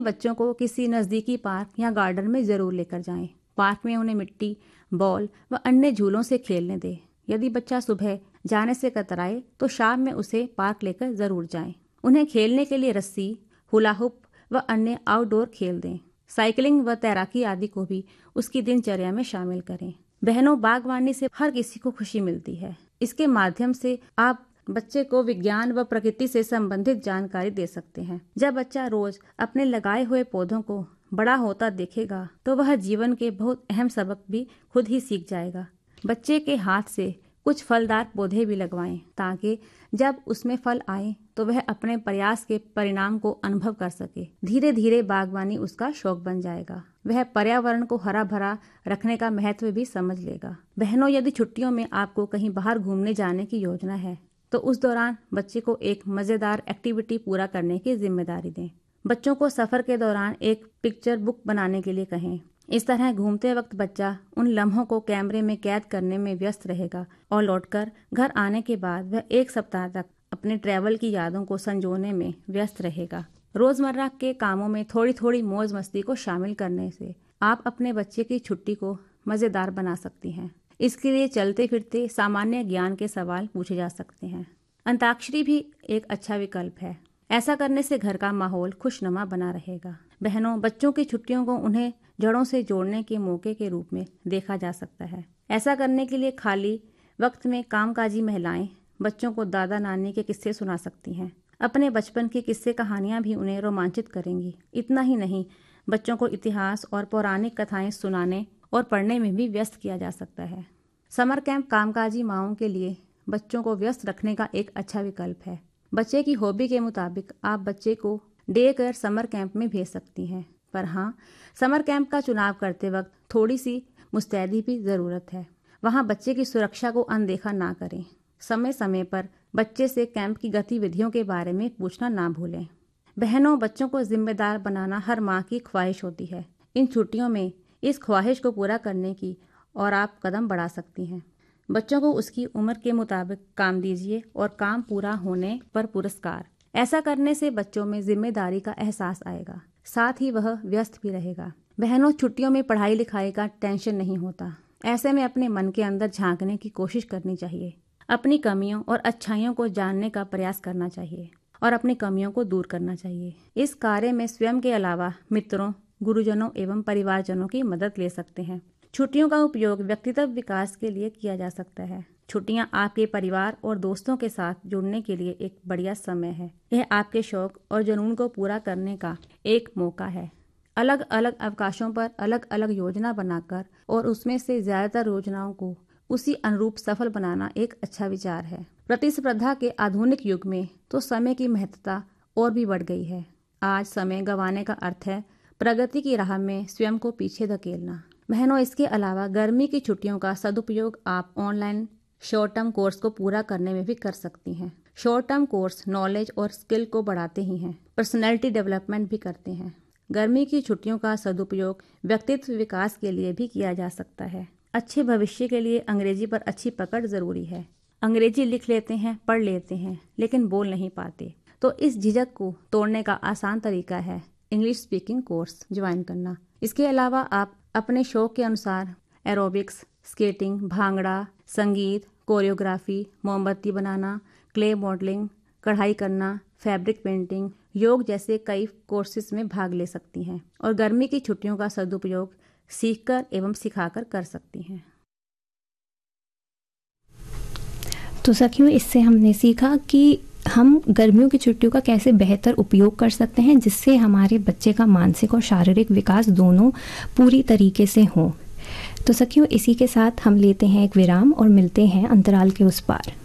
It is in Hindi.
बच्चों को किसी नज़दीकी पार्क या गार्डन में ज़रूर लेकर जाएं। पार्क में उन्हें मिट्टी, बॉल व अन्य झूलों से खेलने दें। यदि बच्चा सुबह जाने से कतराए तो शाम में उसे पार्क लेकर ज़रूर जाएं। उन्हें खेलने के लिए रस्सी, हुला हुप व अन्य आउटडोर खेल दें। साइकिलिंग व तैराकी आदि को भी उसकी दिनचर्या में शामिल करें। बहनों, बागवानी से हर किसी को खुशी मिलती है। इसके माध्यम से आप बच्चे को विज्ञान व प्रकृति से संबंधित जानकारी दे सकते हैं। जब बच्चा रोज अपने लगाए हुए पौधों को बड़ा होता देखेगा तो वह जीवन के बहुत अहम सबक भी खुद ही सीख जाएगा। बच्चे के हाथ से कुछ फलदार पौधे भी लगवाएं ताकि जब उसमें फल आए तो वह अपने प्रयास के परिणाम को अनुभव कर सके। धीरे धीरे बागवानी उसका शौक बन जाएगा। वह पर्यावरण को हरा भरा रखने का महत्व भी समझ लेगा। बहनों, यदि छुट्टियों में आपको कहीं बाहर घूमने जाने की योजना है तो उस दौरान बच्चे को एक मज़ेदार एक्टिविटी पूरा करने की जिम्मेदारी दें। बच्चों को सफ़र के दौरान एक पिक्चर बुक बनाने के लिए कहें। इस तरह घूमते वक्त बच्चा उन लम्हों को कैमरे में कैद करने में व्यस्त रहेगा और लौटकर घर आने के बाद वह 1 सप्ताह तक अपने ट्रैवल की यादों को संजोने में व्यस्त रहेगा। रोज़मर्रा के कामों में थोड़ी थोड़ी मौज मस्ती को शामिल करने से आप अपने बच्चे की छुट्टी को मज़ेदार बना सकती हैं। इसके लिए चलते फिरते सामान्य ज्ञान के सवाल पूछे जा सकते हैं। अंताक्षरी भी एक अच्छा विकल्प है। ऐसा करने से घर का माहौल खुशनुमा बना रहेगा। बहनों, बच्चों की छुट्टियों को उन्हें जड़ों से जोड़ने के मौके के रूप में देखा जा सकता है। ऐसा करने के लिए खाली वक्त में कामकाजी महिलाएं बच्चों को दादा नानी के किस्से सुना सकती हैं। अपने बचपन की किस्से कहानियां भी उन्हें रोमांचित करेंगी। इतना ही नहीं, बच्चों को इतिहास और पौराणिक कथाएं सुनाने और पढ़ने में भी व्यस्त किया जा सकता है। समर कैंप कामकाजी माओं के लिए बच्चों को व्यस्त रखने का एक अच्छा विकल्प है। बच्चे की हॉबी के मुताबिक आप बच्चे को डे केयर समर कैंप में भेज सकती हैं। पर हाँ, समर कैंप का चुनाव करते वक्त थोड़ी सी मुस्तैदी भी ज़रूरत है। वहाँ बच्चे की सुरक्षा को अनदेखा ना करें। समय समय पर बच्चे से कैंप की गतिविधियों के बारे में पूछना ना भूलें। बहनों, बच्चों को जिम्मेदार बनाना हर माँ की ख्वाहिश होती है। इन छुट्टियों में इस ख्वाहिश को पूरा करने की और आप कदम बढ़ा सकती हैं। बच्चों को उसकी उम्र के मुताबिक काम दीजिए और काम पूरा होने पर पुरस्कार। ऐसा करने से बच्चों में जिम्मेदारी का एहसास आएगा, साथ ही वह व्यस्त भी रहेगा। बहनों, छुट्टियों में पढ़ाई लिखाई का टेंशन नहीं होता। ऐसे में अपने मन के अंदर झांकने की कोशिश करनी चाहिए। अपनी कमियों और अच्छाइयों को जानने का प्रयास करना चाहिए और अपनी कमियों को दूर करना चाहिए। इस कार्य में स्वयं के अलावा मित्रों, गुरुजनों एवं परिवारजनों की मदद ले सकते हैं। छुट्टियों का उपयोग व्यक्तित्व विकास के लिए किया जा सकता है। छुट्टियां आपके परिवार और दोस्तों के साथ जुड़ने के लिए एक बढ़िया समय है। यह आपके शौक और जुनून को पूरा करने का एक मौका है। अलग अलग अवकाशों पर अलग अलग योजना बनाकर और उसमें से ज्यादातर योजनाओं को उसी अनुरूप सफल बनाना एक अच्छा विचार है। प्रतिस्पर्धा के आधुनिक युग में तो समय की महत्ता और भी बढ़ गई है। आज समय गंवाने का अर्थ है प्रगति की राह में स्वयं को पीछे धकेलना। बहनों, इसके अलावा गर्मी की छुट्टियों का सदुपयोग आप ऑनलाइन शॉर्ट टर्म कोर्स को पूरा करने में भी कर सकती हैं। शॉर्ट टर्म कोर्स नॉलेज और स्किल को बढ़ाते ही हैं, पर्सनैलिटी डेवलपमेंट भी करते हैं। गर्मी की छुट्टियों का सदुपयोग व्यक्तित्व विकास के लिए भी किया जा सकता है। अच्छे भविष्य के लिए अंग्रेजी पर अच्छी पकड़ जरूरी है। अंग्रेजी लिख लेते हैं, पढ़ लेते हैं, लेकिन बोल नहीं पाते, तो इस झिझक को तोड़ने का आसान तरीका है इंग्लिश स्पीकिंग कोर्स ज्वाइन करना। इसके अलावा आप अपने शौक के अनुसार एरोबिक्स, स्केटिंग, भांगड़ा, संगीत, कोरियोग्राफी, मोमबत्ती बनाना, क्ले मॉडलिंग, कढ़ाई करना, फैब्रिक पेंटिंग, योग जैसे कई कोर्सेज में भाग ले सकती हैं और गर्मी की छुट्टियों का सदुपयोग सीखकर एवं सिखाकर कर सकती हैं। तो सखियों, इससे हमने सीखा कि हम गर्मियों की छुट्टियों का कैसे बेहतर उपयोग कर सकते हैं जिससे हमारे बच्चे का मानसिक और शारीरिक विकास दोनों पूरी तरीके से हो। तो सखियों, इसी के साथ हम लेते हैं एक विराम और मिलते हैं अंतराल के उस पार।